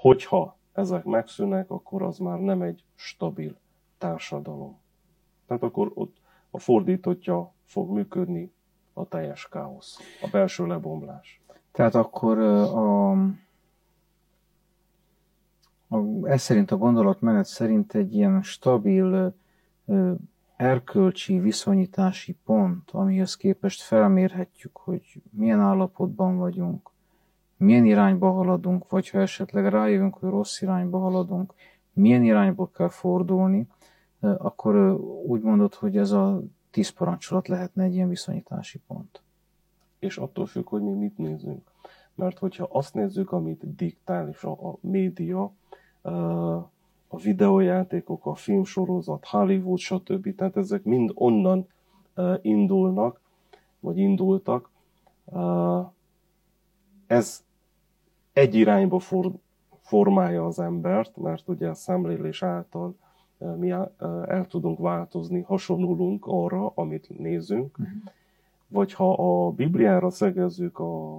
Hogyha ezek megszűnnek, akkor az már nem egy stabil társadalom. Tehát akkor ott a fordítottja fog működni, a teljes káosz, a belső lebomlás. Tehát akkor ez szerint, a gondolatmenet szerint egy ilyen stabil erkölcsi viszonyítási pont, amihez képest felmérhetjük, hogy milyen állapotban vagyunk, milyen irányba haladunk, vagy ha esetleg rájövünk, hogy rossz irányba haladunk, milyen irányba kell fordulni, akkor úgy mondod, hogy ez a 10 parancsolat lehetne egy ilyen viszonyítási pont. És attól függ, hogy mi mit nézünk. Mert hogyha azt nézzük, amit diktál, és a média, a videójátékok, a filmsorozat, Hollywood, stb. Tehát ezek mind onnan indulnak, vagy indultak. Ez egy irányba formálja az embert, mert ugye a szemlélés által mi el tudunk változni, hasonlulunk arra, amit nézünk. Vagy ha a Bibliára szegezzük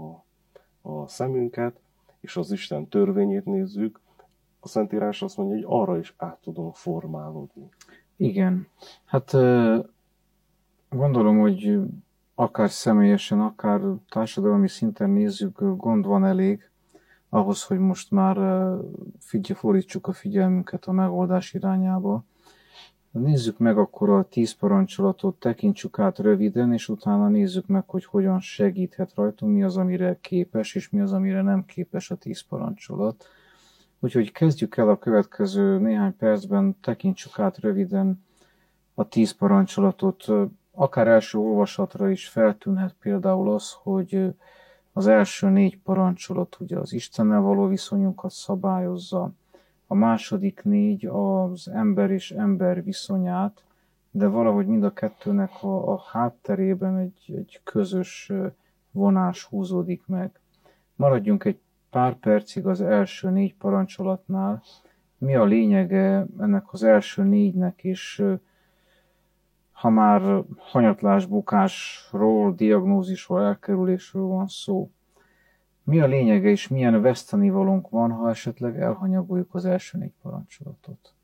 a szemünket, és az Isten törvényét nézzük, a Szentírás azt mondja, hogy arra is át tudunk formálódni. Igen. Hát gondolom, hogy akár személyesen, akár társadalmi szinten nézzük, gond van elég ahhoz, hogy most már fordítsuk a figyelmünket a megoldás irányába. Nézzük meg akkor a 10 parancsolatot, tekintsük át röviden, és utána nézzük meg, hogy hogyan segíthet rajtunk, mi az, amire képes, és mi az, amire nem képes a 10 parancsolat. Úgyhogy kezdjük el a következő néhány percben, tekintsük át röviden a 10 parancsolatot. Akár első olvasatra is feltűnhet például az, hogy az első 4 parancsolat ugye az Istennel való viszonyunkat szabályozza, a második 4 az ember és ember viszonyát, de valahogy mind a kettőnek a hátterében egy közös vonás húzódik meg. Maradjunk egy pár percig az első 4 parancsolatnál. Mi a lényege ennek az első 4-nek, és ha már hanyatlás, bukásról, diagnózisról, elkerülésről van szó, mi a lényege, és milyen vesztenivalónk van, ha esetleg elhanyagoljuk az első 4 parancsolatot?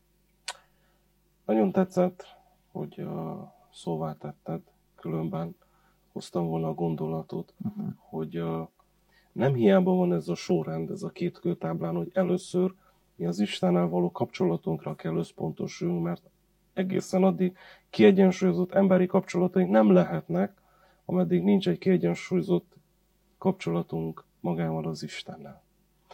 Nagyon tetszett, hogy szóvá tetted, különben hoztam volna a gondolatot, hogy nem hiába van ez a sorrend, ez a 2 kőtáblán, hogy először mi az Istennel való kapcsolatunkra kell összpontosulnunk, mert egészen addig kiegyensúlyozott emberi kapcsolataink nem lehetnek, ameddig nincs egy kiegyensúlyozott kapcsolatunk magával az Istennel.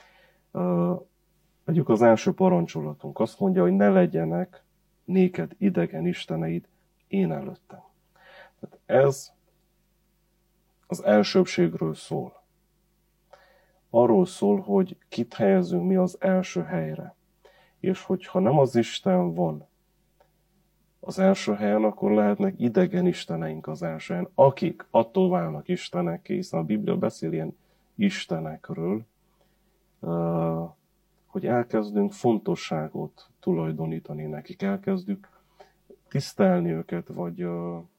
Vegyük az első parancsolatunk. Azt mondja, hogy ne legyenek néked idegen isteneid én előttem. Tehát ez az elsőbbségről szól. Arról szól, hogy kit helyezünk mi az első helyre. És hogyha nem az Isten van az első helyen, akkor lehetnek idegen isteneink az első helyen, akik attól válnak istenekké, hiszen a Biblia beszél ilyen istenekről, hogy elkezdünk fontosságot tulajdonítani nekik, elkezdjük tisztelni őket, vagy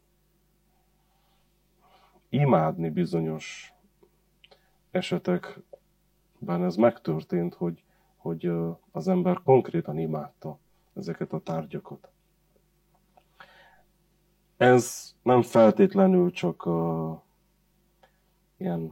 imádni bizonyos esetekben ez megtörtént, hogy az ember konkrétan imádta ezeket a tárgyakat. Ez nem feltétlenül csak ilyen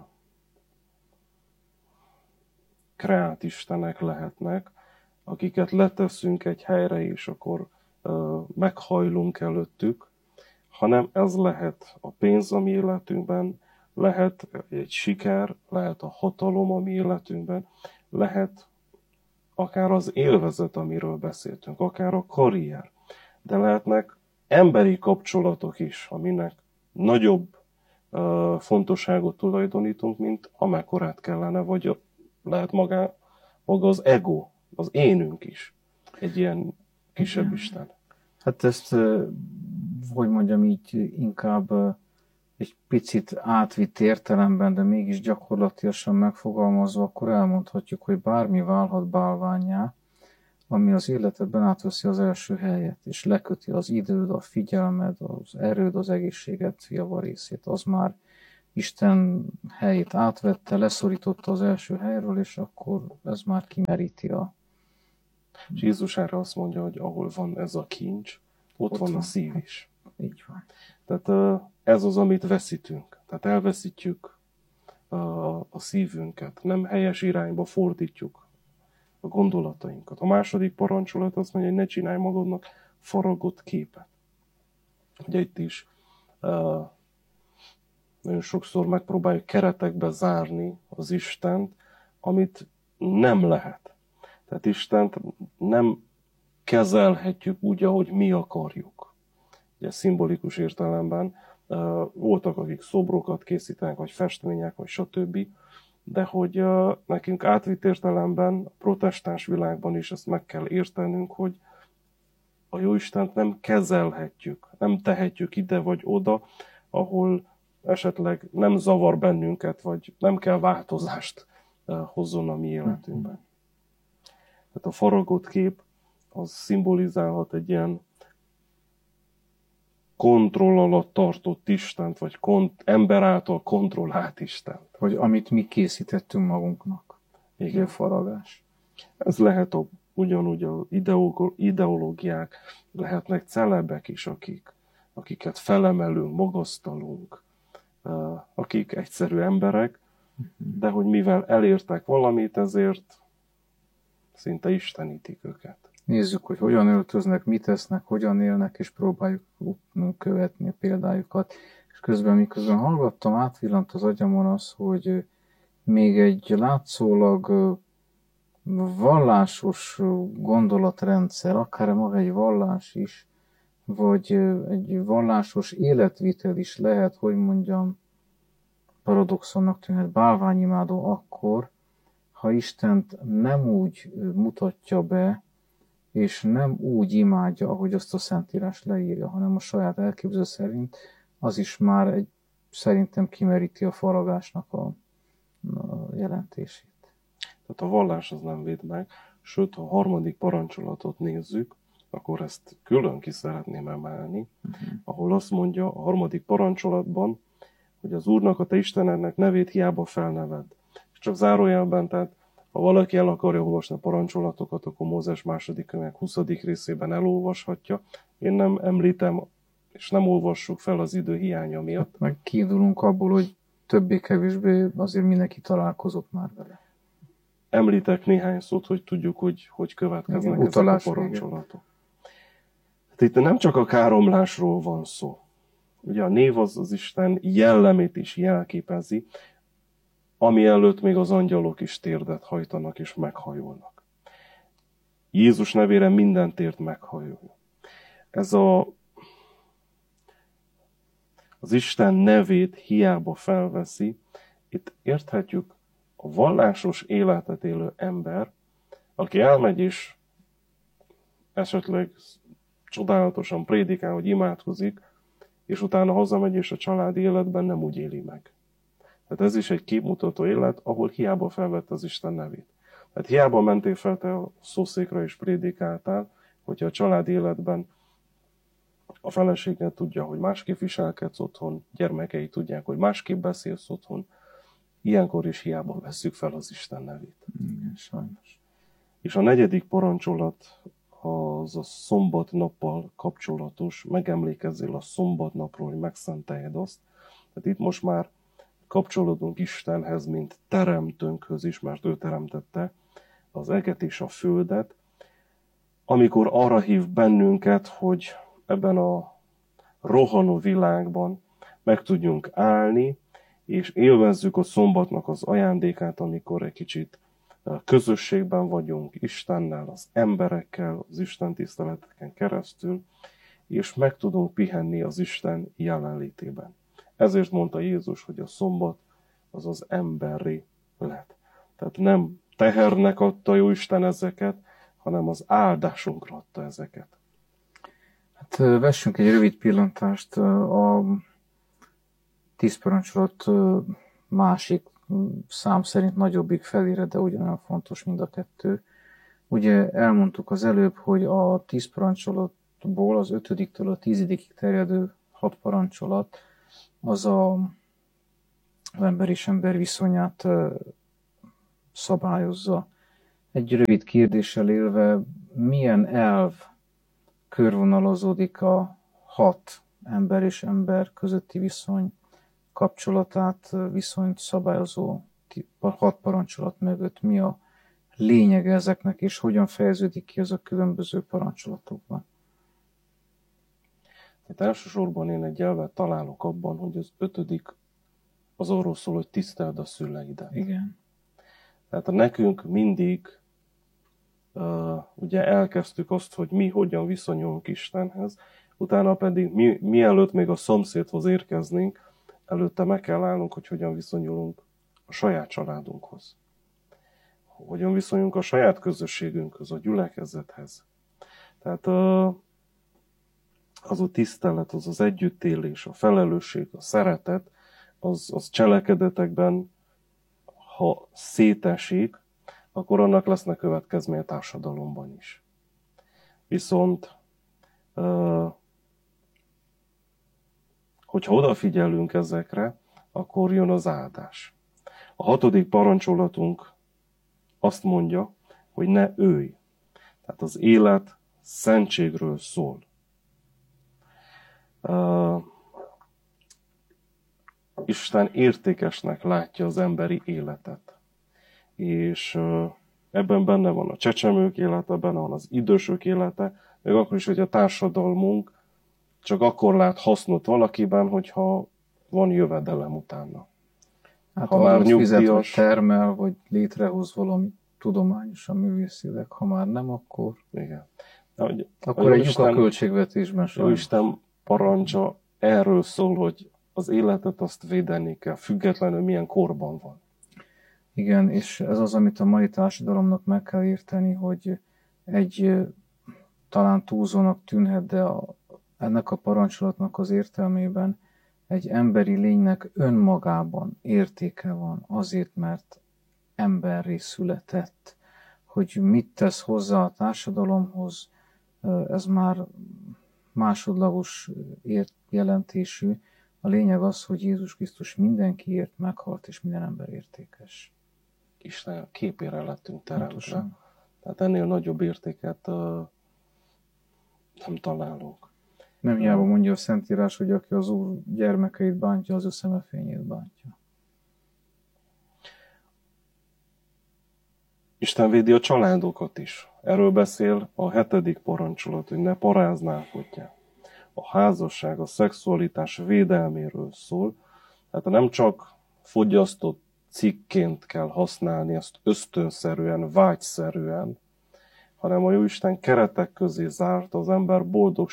kreált istenek lehetnek, akiket leteszünk egy helyre, és akkor meghajlunk előttük, hanem ez lehet a pénz a mi életünkben, lehet egy siker, lehet a hatalom a mi életünkben, lehet akár az élvezet, amiről beszéltünk, akár a karrier, de lehetnek emberi kapcsolatok is, aminek nagyobb fontosságot tulajdonítunk, mint amekkorát kellene, vagy lehet maga az ego, az énünk is, egy ilyen kisebb Isten. Hát ezt, hogy mondjam így, inkább egy picit átvitt értelemben, de mégis gyakorlatilag megfogalmazva, akkor elmondhatjuk, hogy bármi válhat bálvánnyá, ami az életedben átveszi az első helyet, és leköti az időd, a figyelmed, az erőd, az egészséged javarészét, az már Isten helyét átvette, leszorította az első helyről, és akkor ez már kimeríti a... És Jézus erre azt mondja, hogy ahol van ez a kincs, ott van a szív is. Így van. Tehát ez az, amit veszítünk. Tehát elveszítjük a szívünket. Nem helyes irányba fordítjuk a gondolatainkat. A második parancsolat azt mondja, hogy ne csinálj magadnak faragott képet. Ugye itt is nagyon sokszor megpróbáljuk keretekbe zárni az Istent, amit nem lehet. Tehát Istent nem kezelhetjük úgy, ahogy mi akarjuk. Ugye szimbolikus értelemben voltak, akik szobrokat készítenek, vagy festmények, vagy stb., de hogy nekünk átvitt értelemben, a protestáns világban is ezt meg kell értenünk, hogy a Jóistent nem kezelhetjük, nem tehetjük ide vagy oda, ahol esetleg nem zavar bennünket, vagy nem kell változást hozzon a mi életünkben. Tehát a faragott kép az szimbolizálhat egy ilyen kontroll alatt tartott Istent, vagy ember által kontrollált Istent. Vagy amit mi készítettünk magunknak. Igen. A faragás. Ez lehet ugyanúgy az ideológiák, lehetnek celebek is, akiket felemelünk, magasztalunk, akik egyszerű emberek, de hogy mivel elértek valamit, ezért szinte istenítik őket. Nézzük, hogy hogyan öltöznek, mit tesznek, hogyan élnek, és próbáljuk követni a példájukat. És miközben hallgattam, átvillant az agyamon az, hogy még egy látszólag vallásos gondolatrendszer, akár maga egy vallás is, vagy egy vallásos életvitel is lehet, hogy mondjam, paradoxonnak tűnhet, bálványimádó akkor, ha Istent nem úgy mutatja be, és nem úgy imádja, ahogy azt a Szentírás leírja, hanem a saját elképzelő szerint, az is már szerintem kimeríti a faragásnak a jelentését. Tehát a vallás az nem véd meg, sőt, ha a harmadik parancsolatot nézzük, akkor ezt külön ki szeretném emelni, ahol azt mondja a harmadik parancsolatban, hogy az Úrnak, a te Istenednek nevét hiába felneved. És csak zárójelben, tehát ha valaki el akarja olvasni a parancsolatokat, akkor Mózes második könyvének 20. részében elolvashatja. Én nem említem, és nem olvassuk fel az idő hiánya miatt. Meg kiindulunk abból, hogy többé-kevésbé azért mindenki találkozott már vele. Említek néhány szót, hogy tudjuk, hogy következnek ezek a parancsolatok. Hát itt nem csak a káromlásról van szó. Ugye a név az Isten jellemét is jelképezi, ami előtt még az angyalok is térdet hajtanak és meghajolnak. Jézus nevére minden tért meghajol. Ez az Isten nevét hiába felveszi, itt érthetjük a vallásos életet élő ember, aki elmegy és esetleg csodálatosan prédikál, hogy imádkozik, és utána hazamegy és a családi életben nem úgy éli meg. Tehát ez is egy képmutató élet, ahol hiába felvette az Isten nevét. Tehát hiába mentél fel te a szószékra és prédikáltál, hogyha a családi életben a feleséged tudja, hogy másképp viselkedsz otthon, gyermekei tudják, hogy másképp beszélsz otthon, ilyenkor is hiába vesszük fel az Isten nevét. Igen, sajnos. És a negyedik parancsolat az a szombatnappal kapcsolatos, megemlékezzél a szombatnapról, hogy megszenteljed azt. Tehát itt most már kapcsolódunk Istenhez, mint teremtőnkhöz is, mert ő teremtette az eget és a földet, amikor arra hív bennünket, hogy ebben a rohanó világban meg tudjunk állni, és élvezzük a szombatnak az ajándékát, amikor egy kicsit közösségben vagyunk Istennel, az emberekkel, az Isten tiszteleteken keresztül, és meg tudunk pihenni az Isten jelenlétében. Ezért mondta Jézus, hogy a szombat az az emberré lett. Tehát nem tehernek adta jó Isten ezeket, hanem az áldásunkra adta ezeket. Hát vessünk egy rövid pillantást a 10 parancsolat másik szám szerint nagyobbik felére, de ugyanolyan fontos mind a kettő. Ugye elmondtuk az előbb, hogy a 10 parancsolatból az 5-től a 10-ig terjedő 6 parancsolat az a az ember és ember viszonyát szabályozza. Egy rövid kérdéssel élve, milyen elv körvonalazódik a 6 ember és ember közötti viszony kapcsolatát, viszonyt szabályozó 6 parancsolat mögött? Mi a lényege ezeknek, és hogyan fejeződik ki ez a különböző parancsolatokban? Tehát elsősorban én egy elvet találok abban, hogy az 5. az arról szól, hogy tiszteld a szüleidet. Igen. Tehát nekünk mindig ugye elkezdtük azt, hogy mi hogyan viszonyulunk Istenhez, utána pedig mielőtt még a szomszédhoz érkeznénk, előtte meg kell állnunk, hogy hogyan viszonyulunk a saját családunkhoz. Hogyan viszonyulunk a saját közösségünkhöz, a gyülekezethez. Tehát az a tisztelet, az az együttélés, a felelősség, a szeretet, az cselekedetekben, ha szétesik, akkor annak lesznek következménye a társadalomban is. Viszont, hogyha odafigyelünk ezekre, akkor jön az áldás. A 6. parancsolatunk azt mondja, hogy ne ölj. Tehát az élet szentségről szól. Isten értékesnek látja az emberi életet. És ebben benne van a csecsemők élete, benne van az idősök élete, még akkor is, hogy a társadalmunk csak akkor lát hasznot valakiben, hogyha van jövedelem utána. Hát ha már nyugdíjas, termel, vagy létrehoz valami tudományosan, művészileg, ha már nem, akkor... Igen. Akkor egy lyuk a költségvetésben sajnos. Isten parancsa erről szól, hogy az életet azt védeni kell, függetlenül milyen korban van. Igen, és ez az, amit a mai társadalomnak meg kell érteni, hogy egy talán túlzónak tűnhet, de ennek a parancsolatnak az értelmében egy emberi lénynek önmagában értéke van, azért, mert emberré született. Hogy mit tesz hozzá a társadalomhoz, ez már másodlagos jelentésű. A lényeg az, hogy Jézus Krisztus mindenkiért meghalt, és minden ember értékes. Isten képére lettünk teremtve. Tehát ennél nagyobb értéket nem találunk. Nem hiába mondja a Szentírás, hogy aki az Úr gyermekeit bántja, az ő szemefényét bántja. Isten védi a családokat is. Erről beszél a 7. parancsolat, hogy ne paráználkodjál. A házasság, a szexualitás védelméről szól. Tehát nem csak fogyasztott cikként kell használni ezt ösztönszerűen, vágyszerűen, hanem a Jóisten keretek közé zárt, az ember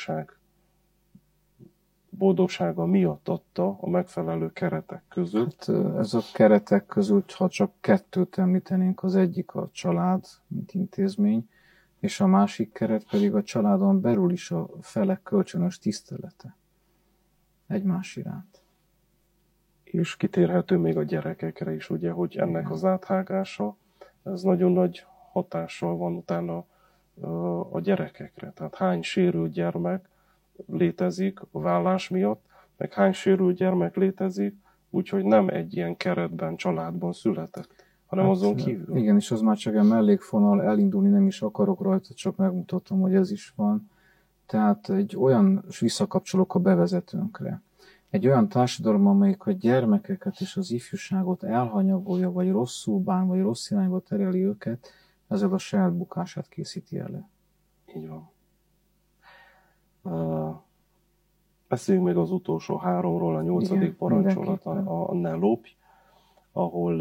boldogsága miatt adta a megfelelő keretek között. Hát ez a keretek között, ha csak 2 említenénk, az egyik a család, mint intézmény, és a másik keret pedig a családon belül is a felek kölcsönös tisztelete egymás iránt. És kitérhető még a gyerekekre is, ugye, hogy ennek az áthágása, ez nagyon nagy hatással van utána a gyerekekre. Tehát hány sérült gyermek létezik a vállás miatt, meg hány sérült gyermek létezik, úgyhogy nem egy ilyen keretben, családban született, hanem azon kívül. Igen, és az már csak egy mellékfonal, elindulni nem is akarok rajta, csak megmutatom, hogy ez is van. Tehát egy olyan, és visszakapcsolok a bevezetőnkre, egy olyan társadalom, amelyik a gyermekeket és az ifjúságot elhanyagolja, vagy rosszul bán, vagy rossz irányba tereli őket, ezzel a saját bukását készíti elő. Így van. Beszéljünk még az utolsó 3-ról, a 8. parancsolat, a ne lopj, ahol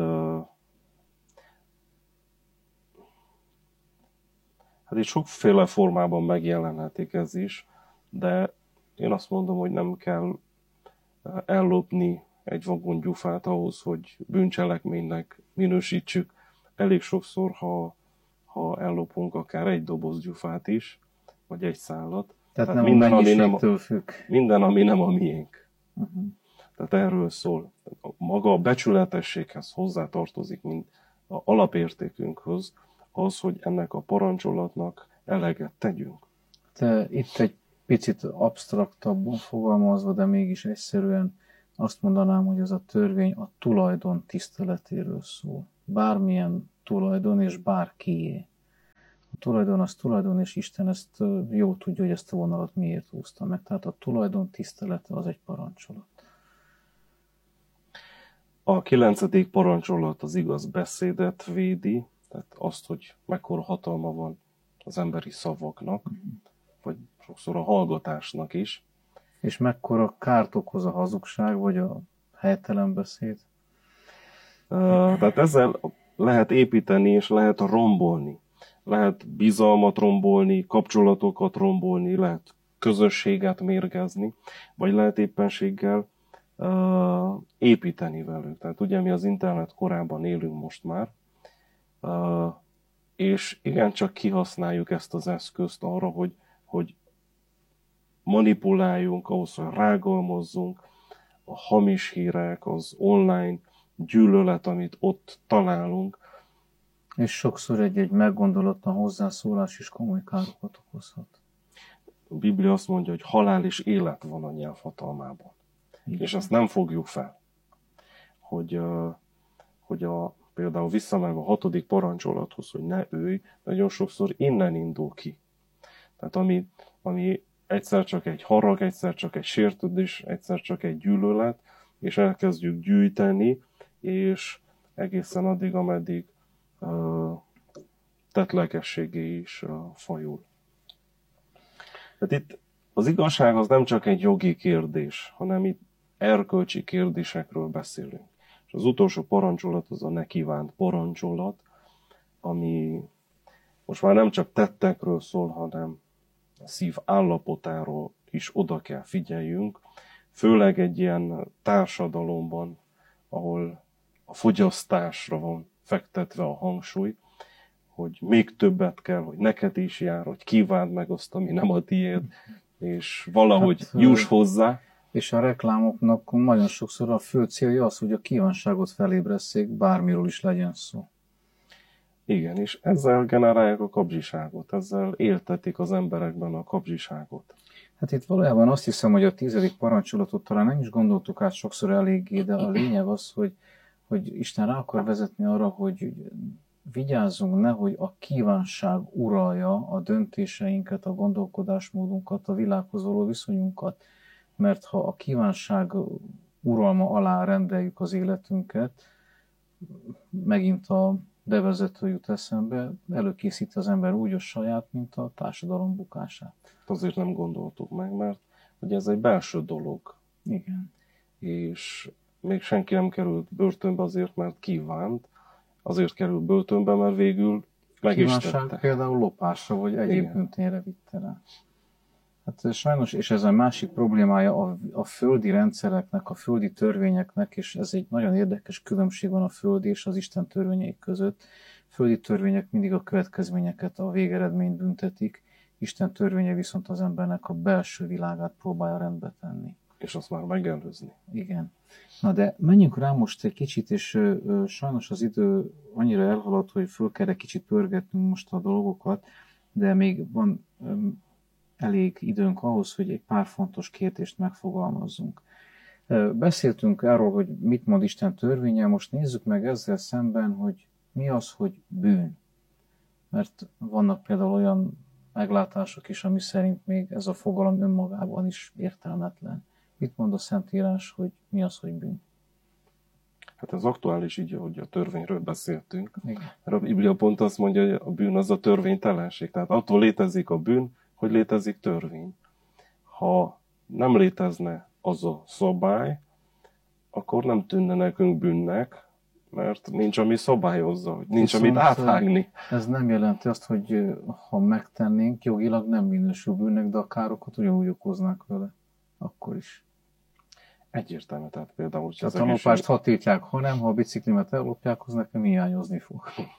hát itt sokféle formában megjelenhetik ez is, de én azt mondom, hogy nem kell ellopni egy vagon gyufát ahhoz, hogy bűncselekménynek minősítsük. Elég sokszor, ha ellopunk akár egy doboz gyufát is, vagy egy szálat. Tehát nem minden, ami nem a miénk. Tehát erről szól. Maga a becsületességhez hozzátartozik, mint az alapértékünkhöz, az, hogy ennek a parancsolatnak eleget tegyünk. Itt egy picit absztraktabban fogalmazva, de mégis egyszerűen azt mondanám, hogy ez a törvény a tulajdon tiszteletéről szól. Bármilyen tulajdon és bárkié. A tulajdon az tulajdon, és Isten ezt jól tudja, hogy ezt a vonalat miért húzta meg. Tehát a tulajdon tisztelete az egy parancsolat. A 9. parancsolat az igaz beszédet védi, tehát azt, hogy mekkora hatalma van az emberi szavaknak, vagy sokszor a hallgatásnak is. És mekkora kárt okoz a hazugság, vagy a helytelen beszéd? Tehát ezzel lehet építeni, és lehet rombolni. Lehet bizalmat rombolni, kapcsolatokat rombolni, lehet közösséget mérgezni, vagy lehet éppenséggel építeni velük. Tehát ugye mi az internet korában élünk most már, és igencsak kihasználjuk ezt az eszközt arra, hogy manipuláljunk, ahhoz, hogy rágalmazzunk, a hamis hírek, az online gyűlölet, amit ott találunk. És sokszor egy meggondolatlan hozzászólás is komoly károkat okozhat. A Biblia azt mondja, hogy halál és élet van a nyelv hatalmában. Igen. És ezt nem fogjuk fel. Hogy például visszamenve a 6. parancsolathoz, hogy ne ölj, nagyon sokszor innen indul ki. Tehát ami egyszer csak egy harag, egyszer csak egy sértődés, egyszer csak egy gyűlölet, és elkezdjük gyűjteni, és egészen addig, ameddig tettlegességé is fajul. Tehát itt az igazság az nem csak egy jogi kérdés, hanem itt erkölcsi kérdésekről beszélünk. És az utolsó parancsolat az a ne kívánt parancsolat, ami most már nem csak tettekről szól, hanem a szív állapotáról is oda kell figyeljünk, főleg egy ilyen társadalomban, ahol a fogyasztásra van fektetve a hangsúly, hogy még többet kell, hogy neked is jár, hogy kívánd meg azt, ami nem a tiéd, és valahogy juss hozzá. És a reklámoknak nagyon sokszor a fő célja az, hogy a kívánságot felébresszék, bármiről is legyen szó. Igen, és ezzel generálják a kapzsiságot, ezzel éltetik az emberekben a kapzsiságot. Hát itt valójában azt hiszem, hogy a 10. parancsolatot talán nem is gondoltuk át sokszor eléggé, de a lényeg az, hogy Isten rá akar vezetni arra, hogy vigyázzunk, nehogy a kívánság uralja a döntéseinket, a gondolkodásmódunkat, a világhoz való viszonyunkat, mert ha a kívánság uralma alá rendeljük az életünket, megint a bevezető jut eszembe, előkészíti az ember úgy a saját, mint a társadalom bukását. Azért nem gondoltuk meg, mert ugye ez egy belső dolog. Igen. És még senki nem került börtönbe azért, mert kívánt, azért került börtönbe, mert végül meg is tette. Kívánság például lopásra, vagy egyéb bűntényre vitte rá. Hát sajnos, és ez a másik problémája a földi rendszereknek, a földi törvényeknek, és ez egy nagyon érdekes különbség van a földi és az Isten törvényei között. Földi törvények mindig a következményeket, a végeredményt büntetik, Isten törvénye viszont az embernek a belső világát próbálja rendbe tenni. És azt már megelőzni. Igen. Na de menjünk rá most egy kicsit, és sajnos az idő annyira elhaladt, hogy föl kell egy kicsit pörgetnünk most a dolgokat, de még van elég időnk ahhoz, hogy egy pár fontos kérdést megfogalmazzunk. Beszéltünk arról, hogy mit mond Isten törvénye, most nézzük meg ezzel szemben, hogy mi az, hogy bűn. Mert vannak például olyan meglátások is, ami szerint még ez a fogalom önmagában is értelmetlen. Mit mond a Szentírás, hogy mi az, hogy bűn? Hát ez aktuális így, hogy a törvényről beszéltünk. Igen. Mert a Biblia pont azt mondja, hogy a bűn az a törvénytelenség. Tehát attól létezik a bűn, hogy létezik törvény. Ha nem létezne az a szabály, akkor nem tűnne nekünk bűnnek, mert nincs, ami szabályozza, hogy nincs, amit áthágni. Ez nem jelenti azt, hogy ha megtennénk, jogilag nem minősül bűnnek, de a károkat ugyanúgy okoznák vele. Akkor is. Egyértelmű, tehát például... Tehát a lopást ha tiltják, ha nem, ha a biciklimet ellopják, az nekem hiányozni fog.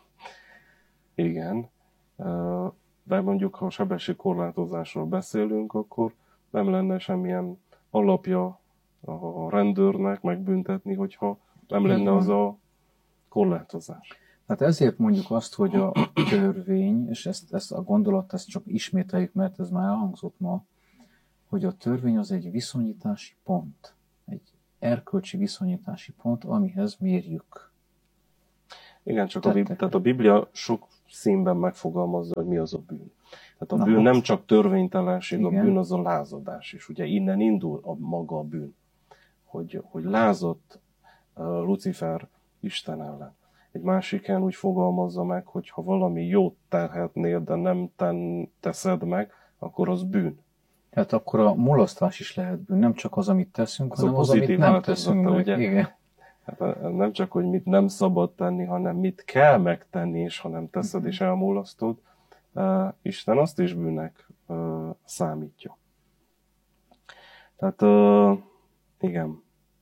Igen. De mondjuk, ha sebességkorlátozásról beszélünk, akkor nem lenne semmilyen alapja a rendőrnek megbüntetni, hogyha nem lenne az a korlátozás. Hát ezért mondjuk azt, hogy a törvény, és ezt a gondolatot ezt csak ismételjük, mert ez már elhangzott ma, hogy a törvény az egy viszonyítási pont. Egy erkölcsi viszonyítási pont, amihez mérjük. Igen, csak tehát a Biblia sok színben megfogalmazza, hogy mi az a bűn. Tehát a bűn nem csak törvénytelenség, igen. A bűn az a lázadás is. Ugye innen indul maga a bűn, hogy lázadt Lucifer Isten ellen. Egy másik helyen úgy fogalmazza meg, hogy ha valami jót terhetnél, de nem teszed meg, akkor az bűn. Tehát akkor a mulasztás is lehet bűn, nem csak az, amit teszünk, hanem az, amit nem teszünk meg. Ugye? Igen. Hát nem csak, hogy mit nem szabad tenni, hanem mit kell megtenni, és ha nem teszed és elmulasztod, Isten azt is bűnnek számítja. Tehát igen.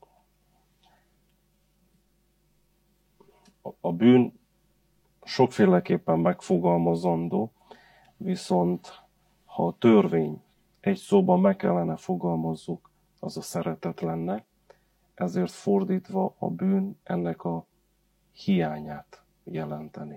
A bűn sokféleképpen megfogalmazandó, viszont ha a törvény egy szóban meg kellene fogalmazzuk, az a szeretet lenne, ezért fordítva a bűn ennek a hiányát jelenteni.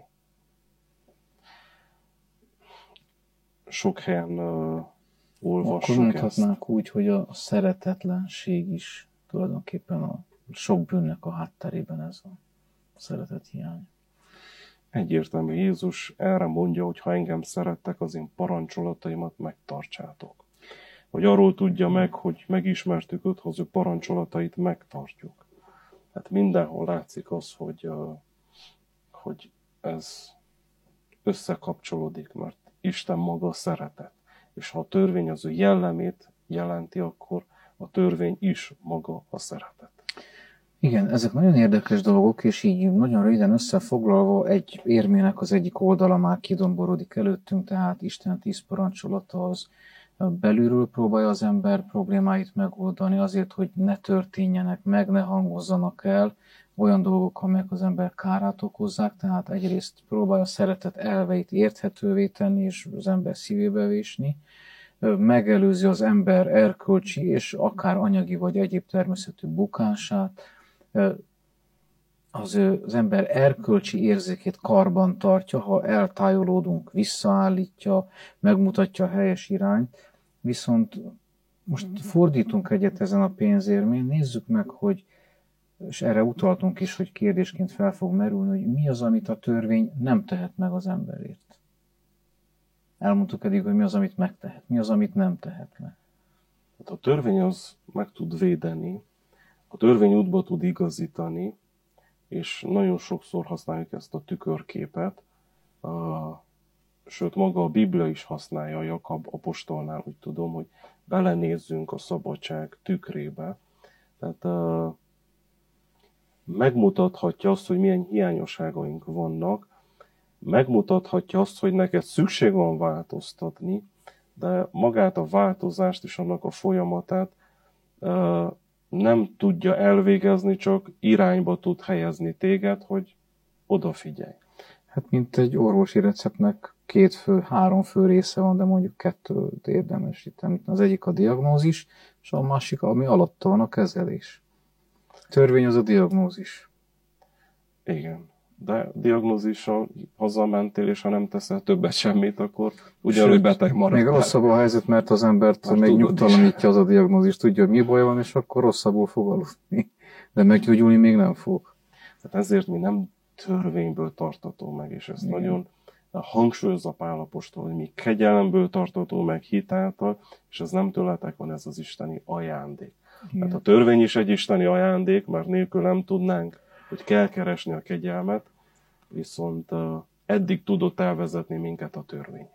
Sok helyen olvassuk ezt. Akkor mondhatnánk úgy, hogy a szeretetlenség is tulajdonképpen a sok bűnnek a hátterében ez a szeretet hiány. Egyértelmű, Jézus erre mondja, hogy ha engem szerettek, az én parancsolataimat megtartsátok. Hogy arról tudja meg, hogy megismertük őt, az ő parancsolatait megtartjuk. Hát mindenhol látszik az, hogy ez összekapcsolódik, mert Isten maga szeretet. És ha a törvény az ő jellemét jelenti, akkor a törvény is maga a szeretet. Igen, ezek nagyon érdekes dolgok, és így nagyon röviden összefoglalva egy érmének az egyik oldala már kidomborodik előttünk, tehát Isten 10 parancsolata az belülről próbálja az ember problémáit megoldani azért, hogy ne történjenek meg, ne hangozzanak el olyan dolgok, amelyek az ember kárát okozzák, tehát egyrészt próbálja a szeretet elveit érthetővé tenni, és az ember szívébe vésni, megelőzi az ember erkölcsi és akár anyagi vagy egyéb természetű bukását, az ember erkölcsi érzékét karban tartja, ha eltájolódunk, visszaállítja, megmutatja a helyes irányt, viszont most fordítunk egyet ezen a pénzérmén, nézzük meg, hogy, és erre utaltunk is, hogy kérdésként fel fog merülni, hogy mi az, amit a törvény nem tehet meg az emberért. Elmondtuk eddig, hogy mi az, amit megtehet, mi az, amit nem tehet meg. A törvény az meg tud védeni, a törvény útba tud igazítani, és nagyon sokszor használjuk ezt a tükörképet, sőt maga a Biblia is használja, Jakab apostolnál, úgy tudom, hogy belenézzünk a szabadság tükrébe. Tehát megmutathatja azt, hogy milyen hiányosságaink vannak, megmutathatja azt, hogy neked szükség van változtatni, de magát a változást és annak a folyamatát nem tudja elvégezni, csak irányba tud helyezni téged, hogy odafigyelj. Hát mint egy orvosi receptnek 2 fő, 3 fő része van, de mondjuk 2-t érdemes itt. Az egyik a diagnózis, és a másik, ami alatta van, a kezelés. Törvény az a diagnózis. Igen, de diagnózissal hazamentél, és ha nem teszel többet semmit, akkor ugyanúgy beteg marad. Még rosszabb a helyzet, mert az embert még nyugtalanítja az a diagnózis, tudja, hogy mi baj van, és akkor rosszabbul fog aludni. De meggyógyulni még nem fog. Tehát ezért mi nem törvényből tartató meg, és ezt nagyon hangsúlyozza Pál apostol, hogy mi kegyelemből tartató meg hitáltal, és ez nem tőletek van, ez az isteni ajándék. Tehát a törvény is egy isteni ajándék, mert nélkül nem tudnánk, hogy kell keresni a kegyelmet, viszont eddig tudott elvezetni minket a törvény.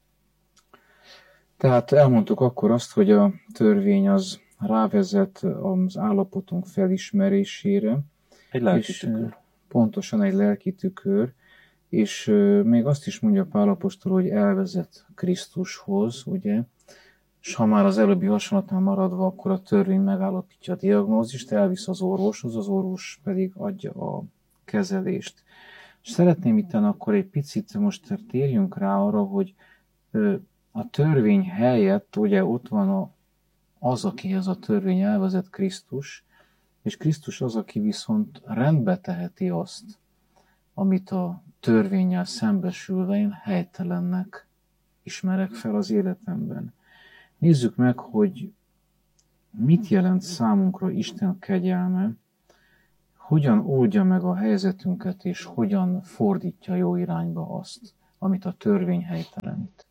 Tehát elmondtuk akkor azt, hogy a törvény az rávezet az állapotunk felismerésére. Egy lelki tükör. Pontosan egy lelki tükör, és még azt is mondja Pál apostol, hogy elvezet Krisztushoz, ugye, és ha már az előbbi hasonlatnál maradva, akkor a törvény megállapítja a diagnózist, elvisz az orvoshoz, az orvos pedig adja a kezelést. És szeretném itt akkor egy picit most térjünk rá arra, hogy a törvény helyett ugye ott van az, akihez a törvény elvezet, Krisztus, és Krisztus az, aki viszont rendbe teheti azt, amit a törvénnyel szembesülve én helytelennek ismerek fel az életemben. Nézzük meg, hogy mit jelent számunkra Isten kegyelme, hogyan oldja meg a helyzetünket, és hogyan fordítja jó irányba azt, amit a törvény helytelenít.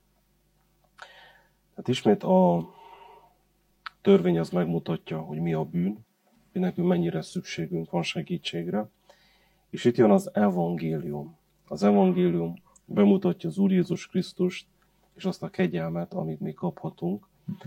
Hát ismét a törvény az megmutatja, hogy mi a bűn, hogy nekünk mennyire szükségünk van segítségre, és itt jön az evangélium. Az evangélium bemutatja az Úr Jézus Krisztust, és azt a kegyelmet, amit mi kaphatunk.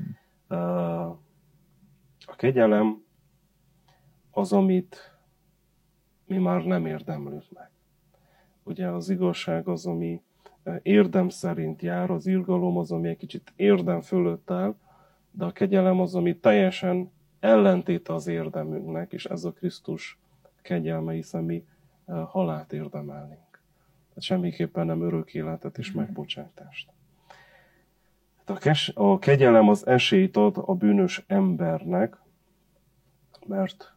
A kegyelem az, amit mi már nem érdemlünk meg. Ugye az igazság az, ami érdem szerint jár, az irgalom az, ami egy kicsit érdem fölött áll, de a kegyelem az, ami teljesen ellentéte az érdemünknek, és ez a Krisztus kegyelme, hiszen mi halált érdemelnénk. Tehát semmiképpen nem örök életet és megbocsátást. A kegyelem az esélyt ad a bűnös embernek, mert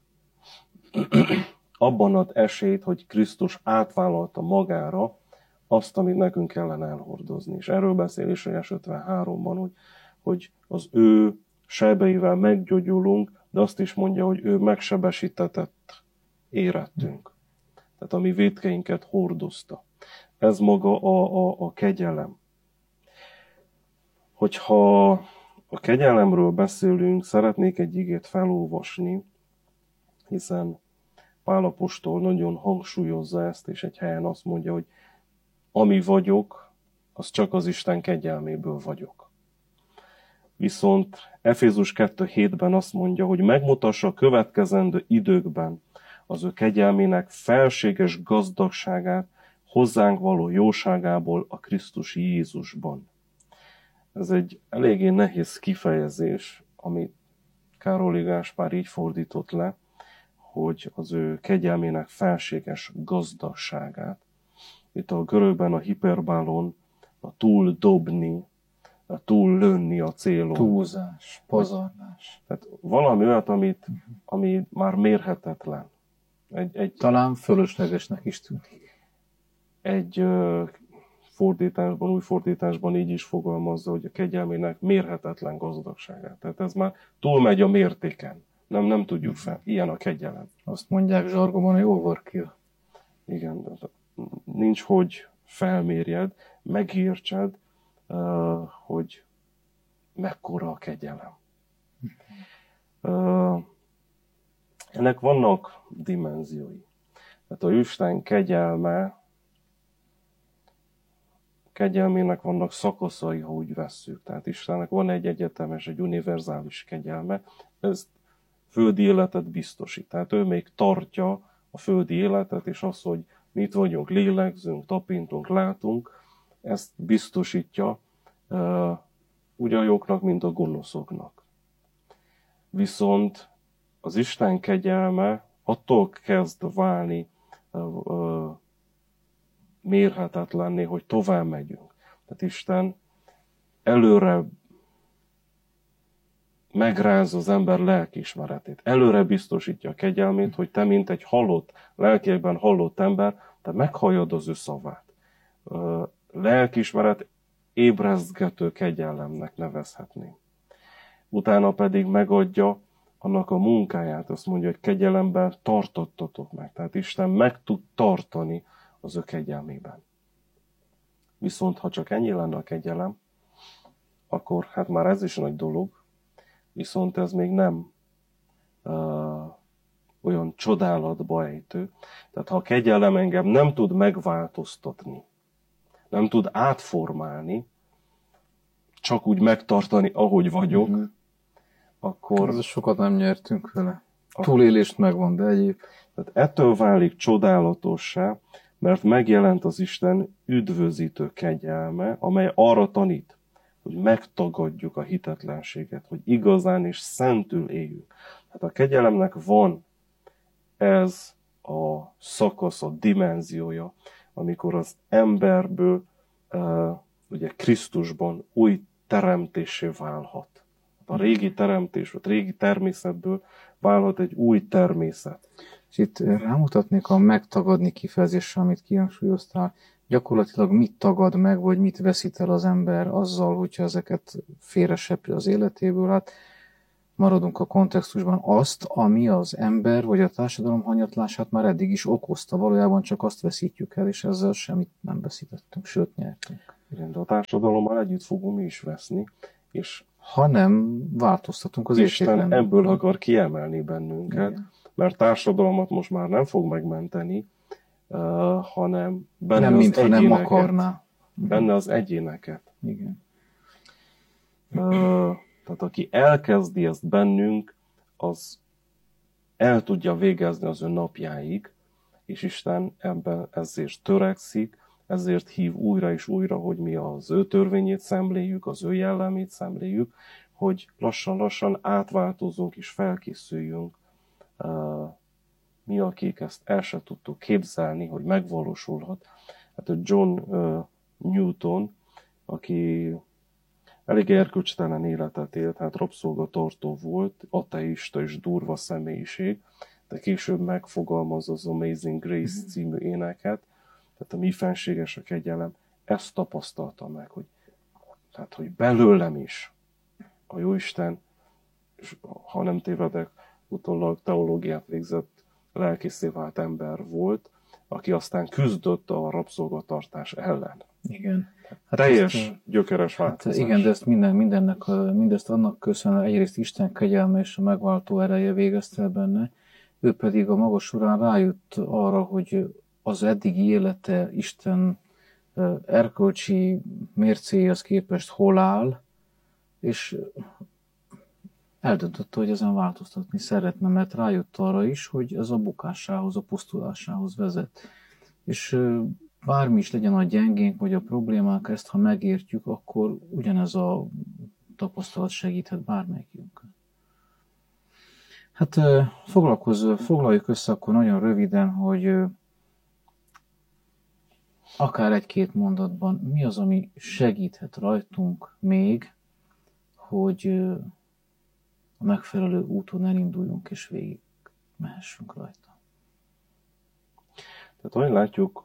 abban ad esélyt, hogy Krisztus átvállalta magára azt, amit nekünk kellene elhordozni. És erről beszél Ézsaiás 53-ban, hogy az ő sebeivel meggyógyulunk, de azt is mondja, hogy ő megsebesítetett érettünk. Tehát a mi vétkeinket hordozta. Ez maga a kegyelem. Hogyha a kegyelemről beszélünk, szeretnék egy igét felolvasni, hiszen Pál apostol nagyon hangsúlyozza ezt, és egy helyen azt mondja, hogy ami vagyok, az csak az Isten kegyelméből vagyok. Viszont Efézus 2:7-ben azt mondja, hogy megmutassa a következendő időkben az ő kegyelmének felséges gazdagságát hozzánk való jóságából a Krisztus Jézusban. Ez egy eléggé nehéz kifejezés, amit Károly Gáspár így fordított le, hogy az ő kegyelmének felséges gazdagságát. Itt a görögben a hiperbálon a túl dobni, a túl lőni a célon. Túlzás, pazarlás. Tehát valami olyat, ami már mérhetetlen. Talán fölöslegesnek is tűnik. Egy fordításban, új fordításban így is fogalmazza, hogy a kegyelmének mérhetetlen gazdagságát. Tehát ez már túlmegy a mértéken. Nem tudjuk fel. Ilyen a kegyelem. Azt mondják zsargonban, hogy overkill. Igen, de nincs, hogy felmérjed, megértsed, hogy mekkora a kegyelem. Ennek vannak dimenziói. Tehát a Isten kegyelmének vannak szakaszai, ha úgy vesszük. Tehát Istennek van egy egyetemes, egy univerzális kegyelme, ez földi életet biztosít. Tehát ő még tartja a földi életet, és az, hogy mi itt vagyunk, lélegzünk, tapintunk, látunk, ezt biztosítja úgy a jóknak, mint a gonoszoknak. Viszont az Isten kegyelme attól kezd válni mérhetetlenné, hogy tovább megyünk. Tehát Isten előre megráz az ember lelkiismeretét. Előre biztosítja a kegyelmét, hogy te, mint egy halott, lelkiekben halott ember, te meghalljad az ő szavát. Lelkiismeret ébrezgető kegyelemnek nevezhetném. Utána pedig megadja annak a munkáját, azt mondja, hogy kegyelemben tartottatok meg. Tehát Isten meg tud tartani az ő kegyelmében. Viszont ha csak ennyi lenne a kegyelem, akkor hát már ez is nagy dolog, viszont ez még nem olyan csodálatba ejtő. Tehát ha a kegyelem engem nem tud megváltoztatni, nem tud átformálni, csak úgy megtartani, ahogy vagyok, akkor... Ez sokat nem nyertünk vele. Túlélést megvan, de egyéb. Tehát ettől válik csodálatossá, mert megjelent az Isten üdvözítő kegyelme, amely arra tanít, hogy megtagadjuk a hitetlenséget, hogy igazán és szentül éljünk. Hát a kegyelemnek van ez a szakasz, a dimenziója, amikor az emberből, ugye Krisztusban új teremtésé válhat. A régi teremtés, a régi természetből válhat egy új természet. És itt rámutatnék a megtagadni kifejezésre, amit kihangsúlyoztál. Gyakorlatilag mit tagad meg, vagy mit veszít el az ember azzal, hogyha ezeket félresepri az életéből. Hát maradunk a kontextusban, azt, ami az ember vagy a társadalom hanyatlását már eddig is okozta, valójában csak azt veszítjük el, és ezzel semmit nem veszítettünk, sőt nyertünk. Igen, de a társadalommal együtt fogunk mi is veszni, és ha nem változtatunk az Isten ebből akar kiemelni bennünket, igen. Mert társadalmat most már nem fog megmenteni, hanem benne nem, az mintha egyéneket. Nem akarná. Benne az egyéneket. Igen. Tehát aki elkezdi ezt bennünk, az el tudja végezni az ön napjáig, és Isten ebben ezért törekszik, ezért hív újra és újra, hogy mi az ő törvényét szemléljük, az ő jellemét szemléljük, hogy lassan-lassan átváltozunk és felkészüljünk. Mi, akik ezt el se tudtuk képzelni, hogy megvalósulhat. Hát John Newton, aki elég erkölcstelen életet élt, hát rabszolgatartó volt, ateista és durva személyiség, de később megfogalmazza az Amazing Grace című éneket, tehát a mi fenséges a kegyelem, ezt tapasztalta meg, hogy belőlem is a Jóisten, és ha nem tévedek, utólag teológiát végzett, lelkészé vált ember volt, aki aztán küzdött a rabszolgatartás ellen. Igen. Hát teljes, gyökeres változás. Igen, de ezt mindezt annak köszönöm, egyrészt Isten kegyelme és a megváltó ereje végezte el benne, ő pedig a maga során rájött arra, hogy az eddigi élete Isten erkölcsi mércéhez képest hol áll, és eldöntötte, hogy ezen változtatni szeretne, mert rájött arra is, hogy ez a bukásához, a pusztulásához vezet. És bármi is legyen a gyengénk, vagy a problémák, ezt ha megértjük, akkor ugyanez a tapasztalat segíthet bármelyikünkön. Hát foglaljuk össze akkor nagyon röviden, hogy akár egy-két mondatban mi az, ami segíthet rajtunk még, hogy a megfelelő úton elinduljunk és végig mehessünk rajta. Tehát ahogy látjuk,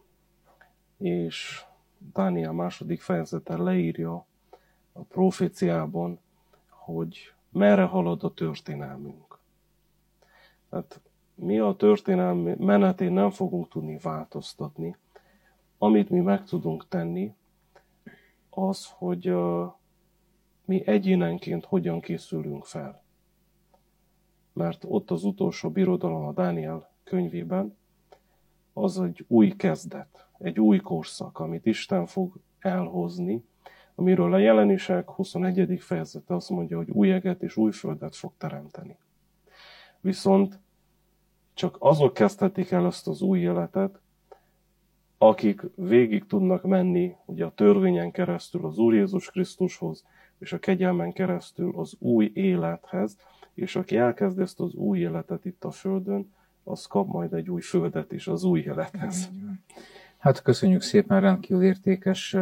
és Dániel második fejezete leírja a proféciában, hogy merre halad a történelmünk. Tehát mi a történelmi menetén nem fogunk tudni változtatni. Amit mi meg tudunk tenni, az, hogy mi egyénenként hogyan készülünk fel. Mert ott az utolsó birodalom a Dániel könyvében, az egy új kezdet, egy új korszak, amit Isten fog elhozni, amiről a Jelenések 21. fejezete azt mondja, hogy új eget és új földet fog teremteni. Viszont csak azok kezdhetik el ezt az új életet, akik végig tudnak menni ugye a törvényen keresztül az Úr Jézus Krisztushoz, és a kegyelmen keresztül az új élethez, és aki elkezd ezt az új életet itt a Földön, az kap majd egy új földet is az új élethez. Hát köszönjük szépen, rendkívül értékes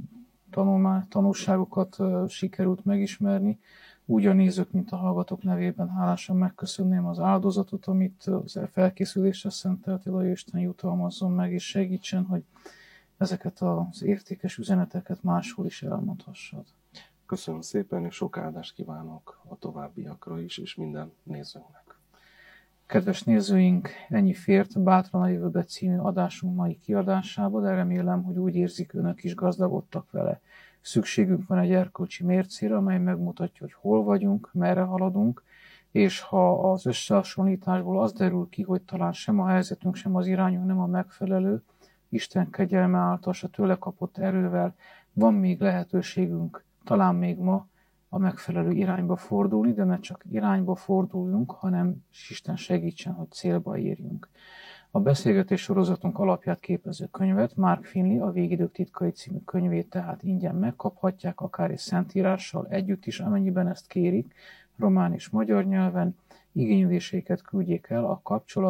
tanulságokat sikerült megismerni. Úgy a nézők, mint a hallgatók nevében hálásan megköszönném az áldozatot, amit az felkészülésre szenteltél, a Isten jutalmazzon meg, és segítsen, hogy ezeket az értékes üzeneteket máshol is elmondhassad. Köszönöm szépen, és sok áldást kívánok a továbbiakra is, és minden nézőnknek. Kedves nézőink, ennyi fért Bátran a jövőbe című adásunk mai kiadásába, de remélem, hogy úgy érzik önök is gazdagodtak vele. Szükségünk van egy erkölcsi mércére, amely megmutatja, hogy hol vagyunk, merre haladunk, és ha az összehasonlításból az derül ki, hogy talán sem a helyzetünk, sem az irányunk nem a megfelelő, Isten kegyelme által, s a tőle kapott erővel van még lehetőségünk, talán még ma a megfelelő irányba fordulni, de ne csak irányba forduljunk, hanem Isten segítsen, hogy célba érjünk. A beszélgetés sorozatunk alapját képező könyvet, Mark Finley, a Végidők titkai című könyvét tehát ingyen megkaphatják, akár egy szentírással együtt is, amennyiben ezt kérik, román és magyar nyelven. Igényléseiket küldjék el a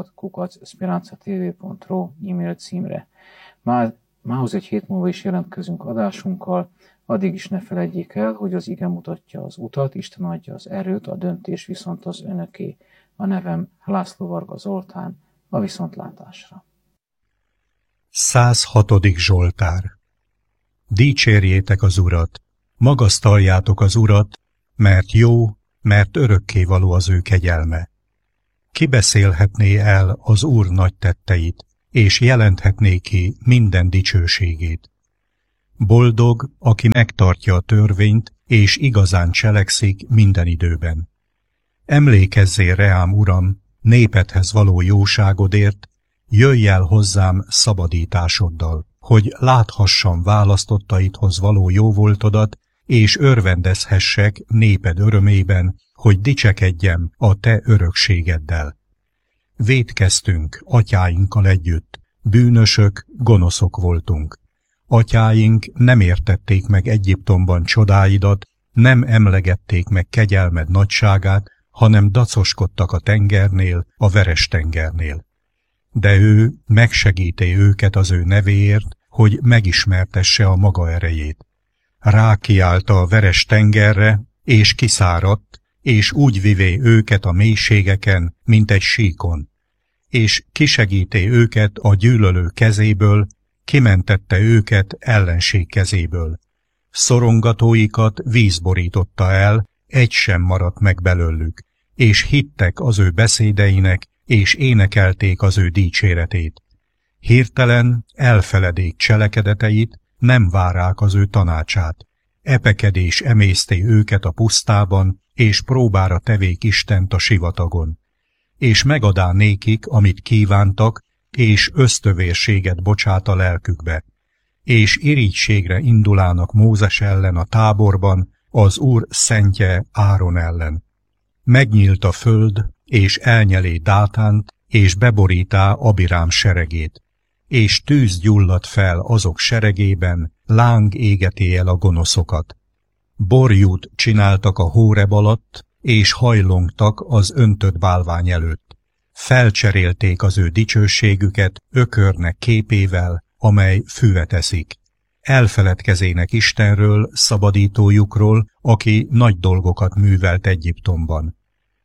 kapcsolat@speranzatv.ro e-mail címre. Mához egy hét múlva is jelentkezünk adásunkkal, addig is ne feledjék el, hogy az ige mutatja az utat, Isten adja az erőt, a döntés viszont az önöké. A nevem László Varga Zoltán, a viszontlátásra. 106. Zsoltár. Dicsérjétek az Urat, magasztaljátok az Urat, mert jó mert örökkévaló az ő kegyelme. Ki beszélhetné el az Úr nagy tetteit, és jelenthetné ki minden dicsőségét? Boldog, aki megtartja a törvényt, és igazán cselekszik minden időben. Emlékezzél reám, Uram, népedhez való jóságodért, jöjj el hozzám szabadításoddal, hogy láthassam választottaidhoz való jóvoltodat, és örvendezhessek néped örömében, hogy dicsekedjem a te örökségeddel. Vétkeztünk atyáinkkal együtt, bűnösök, gonoszok voltunk. Atyáink nem értették meg Egyiptomban csodáidat, nem emlegették meg kegyelmed nagyságát, hanem dacoskodtak a tengernél, a Veres-tengernél. De ő megsegíti őket az ő nevéért, hogy megismertesse a maga erejét. Rákiálta a Veres-tengerre, és kiszáradt, és úgy vivé őket a mélységeken, mint egy síkon. És kisegíti őket a gyűlölő kezéből, kimentette őket ellenség kezéből. Szorongatóikat víz borította el, egy sem maradt meg belőlük, és hittek az ő beszédeinek, és énekelték az ő dicséretét. Hirtelen elfeledék cselekedeteit, nem várák az ő tanácsát. Epekedés emészté őket a pusztában, és próbára tevék Istent a sivatagon. És megadá nékik, amit kívántak, és ösztövérséget bocsát a lelkükbe. És irigységre indulának Mózes ellen a táborban, az Úr szentje Áron ellen. Megnyílt a föld, és elnyelé Dátánt, és beborítá Abirám seregét. És tűz gyulladt fel azok seregében, láng égeti el a gonoszokat. Borjút csináltak a Hóreb alatt, és hajlongtak az öntött bálvány előtt. Felcserélték az ő dicsőségüket ökörnek képével, amely füvet eszik. Elfeledkezének Istenről, szabadítójukról, aki nagy dolgokat művelt Egyiptomban.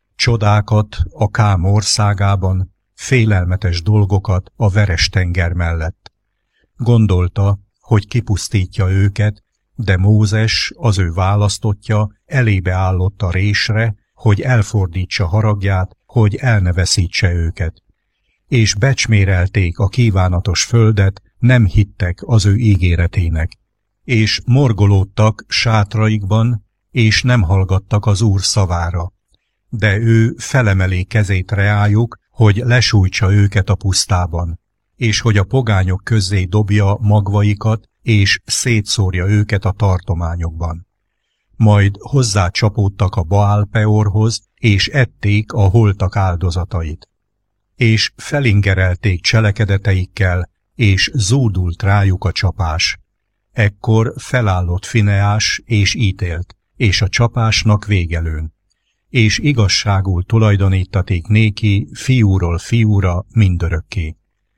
Csodákat a Kám országában, félelmetes dolgokat a Veres-tenger mellett. Gondolta, hogy kipusztítja őket, de Mózes, az ő választottja, elébe állott a résre, hogy elfordítsa haragját, hogy el ne veszítse őket. És becsmérelték a kívánatos földet, nem hittek az ő ígéretének. És morgolódtak sátraikban, és nem hallgattak az Úr szavára. De ő felemeli kezét reájuk, hogy lesújtsa őket a pusztában, és hogy a pogányok közzé dobja magvaikat, és szétszórja őket a tartományokban. Majd hozzá csapódtak a Baál-peorhoz, és ették a holtak áldozatait. És felingerelték cselekedeteikkel, és zúdult rájuk a csapás. Ekkor felállott Fineás, és ítélt, és a csapásnak végelőn. És igazságul tulajdonítaték néki fiúról fiúra mindörökké.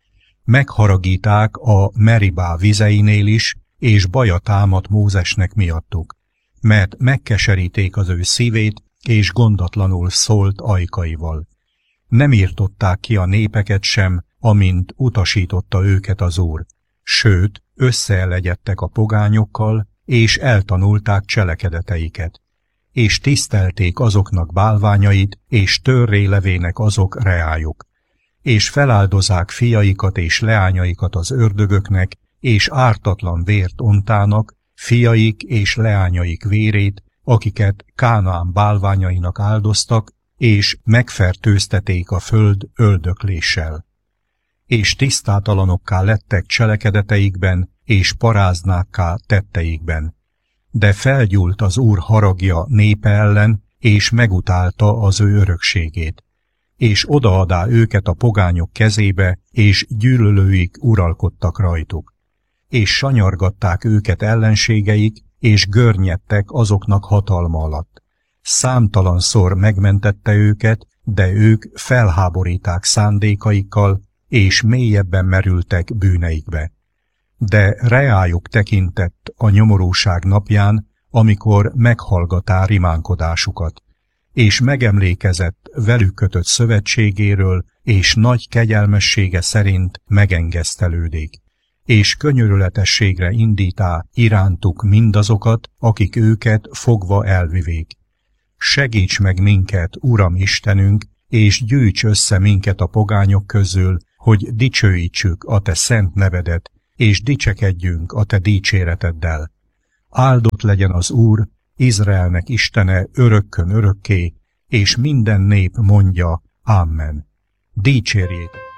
Megharagíták a Meribá vizeinél is, és baja támadt Mózesnek miattuk, mert megkeseríték az ő szívét, és gondatlanul szólt ajkaival. Nem írtották ki a népeket sem, amint utasította őket az Úr, sőt, összeelegyedtek a pogányokkal, és eltanulták cselekedeteiket, és tisztelték azoknak bálványait, és törré levének azok reájuk, és feláldozák fiaikat és leányaikat az ördögöknek, és ártatlan vért ontának, fiaik és leányaik vérét, akiket Kánaán bálványainak áldoztak, és megfertőzteték a föld öldökléssel. És tisztátalanokká lettek cselekedeteikben, és paráznákká tetteikben. De felgyúlt az Úr haragja népe ellen, és megutálta az ő örökségét. És odaadá őket a pogányok kezébe, és gyűlölőik uralkodtak rajtuk. És sanyargatták őket ellenségeik, és görnyedtek azoknak hatalma alatt. Számtalanszor megmentette őket, de ők felháboríták szándékaikkal, és mélyebben merültek bűneikbe. De reájuk tekintett a nyomorúság napján, amikor meghallgatá rimánkodásukat, és megemlékezett velük kötött szövetségéről, és nagy kegyelmessége szerint megengesztelődik, és könyörületességre indítá irántuk mindazokat, akik őket fogva elvivék. segíts meg minket, Uram Istenünk, és gyűjts össze minket a pogányok közül, hogy dicsőítsük a te szent nevedet, és dicsekedjünk a te dicséreteddel. Áldott legyen az Úr, Izraelnek Istene örökkön örökké, és minden nép mondja, Amen. Dicsérjétek!